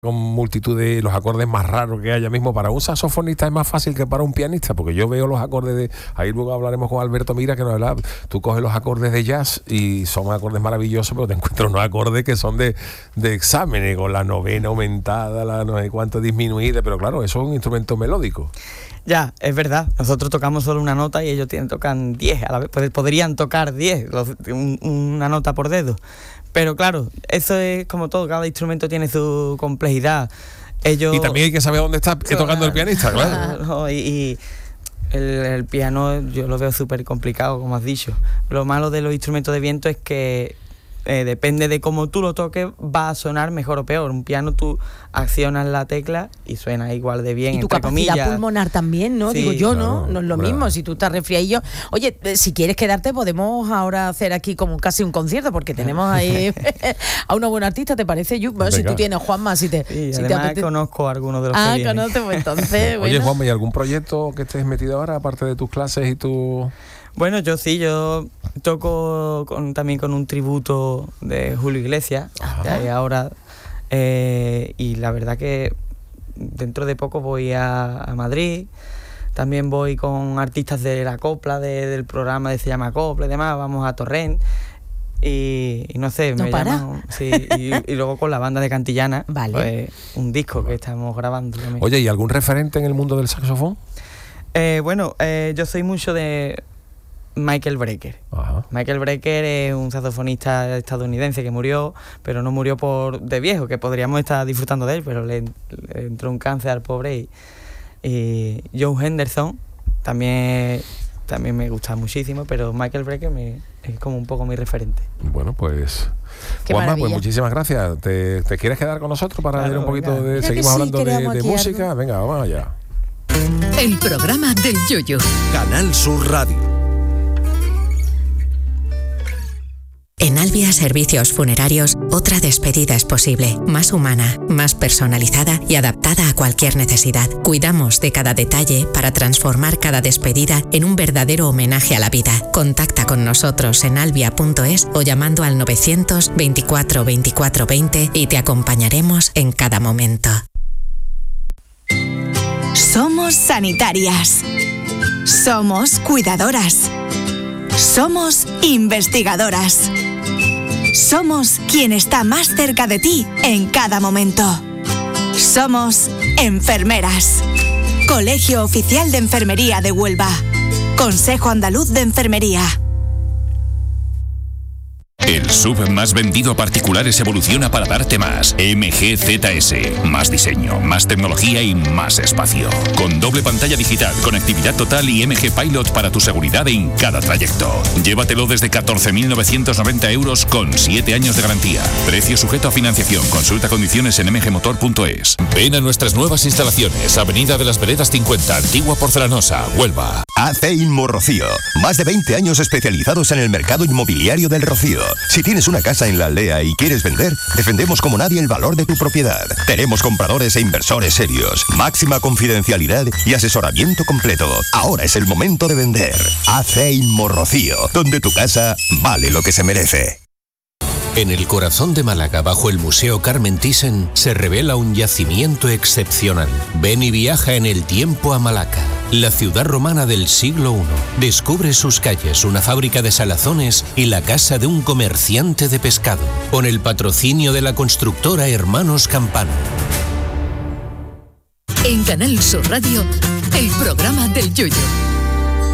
con multitud de los acordes más raros que haya mismo. Para un saxofonista es más fácil que para un pianista, porque yo veo los acordes de... Ahí luego hablaremos con Alberto Mira, que nos habla. Tú coges los acordes de jazz y son acordes maravillosos, pero te encuentras unos acordes que son de exámenes, con la novena aumentada, la no sé cuánto disminuida, pero claro, eso es un instrumento melódico. Ya, es verdad. Nosotros tocamos solo una nota y ellos tocan 10 a la vez. Podrían tocar 10, una nota por dedo. Pero claro, eso es como todo, cada instrumento tiene su complejidad. Y también hay que saber dónde está tocando el pianista, claro. Y el piano yo lo veo súper complicado, como has dicho. Lo malo de los instrumentos de viento es que depende de cómo tú lo toques, va a sonar mejor o peor. Un piano tú accionas la tecla y suena igual de bien, y tu entre capacidad comillas. Pulmonar también, ¿no? Sí, digo yo, claro, no es lo mismo. Si tú estás resfriadillo, oye, si quieres quedarte podemos ahora hacer aquí como casi un concierto, porque tenemos ahí a una buena artista, ¿te parece? Bueno, si tú tienes, Juanma, además conozco a algunos de los que vienen. Conoces, pues entonces Oye, Juanma, ¿y algún proyecto que estés metido ahora, aparte de tus clases y tu...? Bueno, yo toco también con un tributo de Julio Iglesias, de ahora, y la verdad que dentro de poco voy a Madrid. También voy con artistas de la copla, del programa de Se llama Copla y demás, vamos a Torrent. Y no sé, ¿No me para? llaman, sí, y luego con la banda de Cantillana, vale, pues, un disco que estamos grabando también. Oye, ¿y algún referente en el mundo del saxofón? Yo soy mucho de Michael Brecker. Ajá. Michael Brecker es un saxofonista estadounidense que murió, pero no murió de viejo, que podríamos estar disfrutando de él, pero le entró un cáncer al pobre. Y Joe Henderson también me gusta muchísimo, pero Michael Brecker es como un poco mi referente. Bueno, pues Juanma, pues muchísimas gracias. ¿Te quieres quedar con nosotros para ver un poquito de... Seguimos hablando de música? Venga, vamos allá. El programa del Yoyo. Canal Sur Radio. En Albia Servicios Funerarios, otra despedida es posible, más humana, más personalizada y adaptada a cualquier necesidad. Cuidamos de cada detalle para transformar cada despedida en un verdadero homenaje a la vida. Contacta con nosotros en albia.es o llamando al 900 24 24 20 y te acompañaremos en cada momento. Somos sanitarias. Somos cuidadoras. Somos investigadoras. Somos quien está más cerca de ti en cada momento. Somos enfermeras. Colegio Oficial de Enfermería de Huelva. Consejo Andaluz de Enfermería. El SUV más vendido a particulares evoluciona para darte más. MG ZS. Más diseño, más tecnología y más espacio. Con doble pantalla digital, conectividad total y MG Pilot para tu seguridad en cada trayecto. Llévatelo desde 14.990 euros con 7 años de garantía. Precio sujeto a financiación. Consulta condiciones en mgmotor.es. Ven a nuestras nuevas instalaciones. Avenida de las Veredas 50, Antigua Porcelanosa, Huelva. AC Inmo Rocío. Más de 20 años especializados en el mercado inmobiliario del Rocío. Si tienes una casa en la aldea y quieres vender, defendemos como nadie el valor de tu propiedad. Tenemos compradores e inversores serios, máxima confidencialidad y asesoramiento completo. Ahora es el momento de vender. AC Inmo Rocío, donde tu casa vale lo que se merece. En el corazón de Málaga, bajo el Museo Carmen Thyssen, se revela un yacimiento excepcional. Ven y viaja en el tiempo a Malaca, la ciudad romana del siglo I. Descubre sus calles, una fábrica de salazones y la casa de un comerciante de pescado, con el patrocinio de la constructora Hermanos Campano. En Canal Sur Radio, el programa del Yoyo.